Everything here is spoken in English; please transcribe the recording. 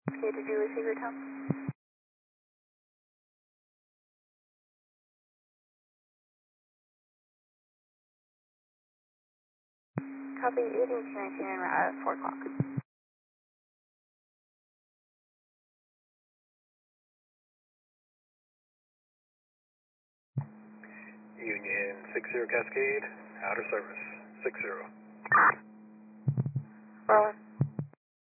Okay, did you receive your tell? Copy 1819 en route at 4 o'clock. Union 60 Cascade, out of service, 60. Rowan.